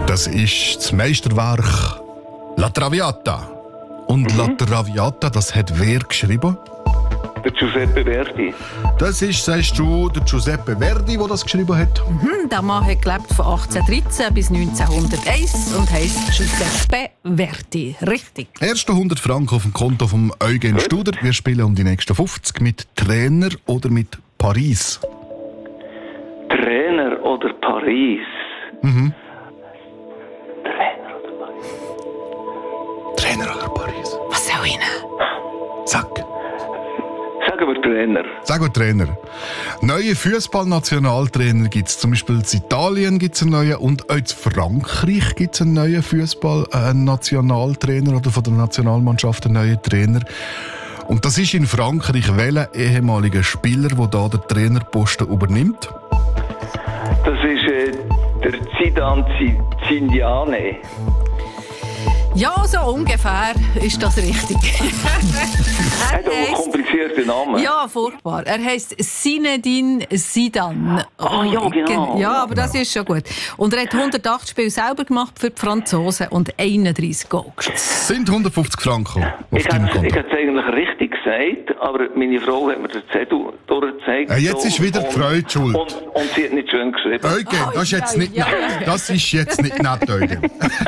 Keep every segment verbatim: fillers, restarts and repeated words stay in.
Das ist das Meisterwerk La Traviata. Und mhm. La Traviata, das hat wer geschrieben? Der Giuseppe Verdi. Das ist, sagst du, der Giuseppe Verdi, der das geschrieben hat? Mhm, der Mann hat gelebt von achtzehnhundertdreizehn bis neunzehnhunderteins und heisst Giuseppe Verdi. Richtig. Erste hundert Franken auf dem Konto von Eugen Gut. Studer. Wir spielen um die nächsten fünfzig mit Trainer oder mit Paris. Trainer oder Paris? Mhm. Trainer oder Paris? Trainer oder Paris? Was soll ich Ihnen? Sag. Sagen wir Trainer. Sag wir Trainer. Neue Fußballnationaltrainer gibt es. Zum Beispiel in Italien gibt es einen neuen und auch in Frankreich gibt es einen neuen Fußballnationaltrainer oder von der Nationalmannschaft einen neuen Trainer. Und das ist in Frankreich welcher ehemaliger Spieler, der da den Trainerposten übernimmt? Das ist äh, der Zidane Zidane. Ja, so ungefähr ist das richtig. Er hat einen komplizierten Namen. Ja, furchtbar. Er heisst Zinedine Zidane. Ah, ja, genau. Ja, aber das ist schon gut. Und er hat hundertacht Spiele selber gemacht für die Franzosen und einunddreissig Goal geschossen. Es sind hundertfünfzig Franken auf ich deinem Konto. Ich hätte es eigentlich richtig gesagt, aber meine Frau hat mir den Zettel durchgezeigt. Ja, jetzt ist wieder die Freude schuld. Und, und sie hat nicht schön geschrieben. Eugen, das ist jetzt nicht nett. Das ist jetzt nicht nett, Eugen.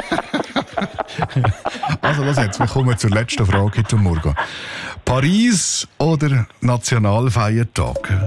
Also los jetzt, wir kommen zur letzten Frage heute Morgen. Paris oder Nationalfeiertag?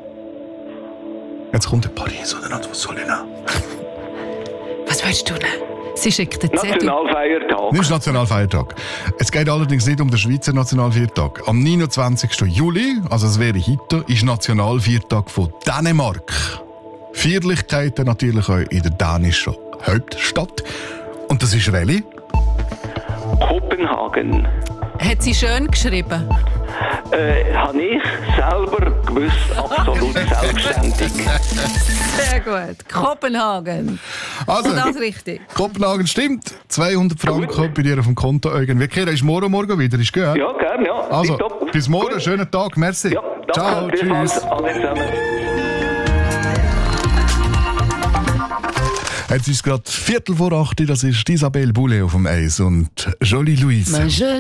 Jetzt kommt der Paris oder nicht, was soll ich nehmen? Was willst du nehmen? Sie schickt den Zettel. Nationalfeiertag. Nicht Nationalfeiertag. Es geht allerdings nicht um den Schweizer Nationalfeiertag. Am neunundzwanzigsten Juli, also es wäre heute, ist Nationalfeiertag von Dänemark. Feierlichkeiten natürlich auch in der dänischen Hauptstadt. Und das ist welche? Kopenhagen. Hat sie schön geschrieben? Äh, habe ich selber gewusst, absolut selbstständig. Sehr gut. Kopenhagen. Also, und das richtig. Kopenhagen stimmt. zweihundert Franken bei dir auf dem Konto. Eugen. Wir kehren uns morgen, morgen wieder. Ist gut? Ja, gerne, ja. Also, bis morgen. Gut. Schönen Tag. Merci. Ja, danke. Ciao. Tschüss. Alle zusammen. Jetzt ist es gerade Viertel vor acht. Das ist Isabelle Boulay auf dem Eis und Jolie Louise.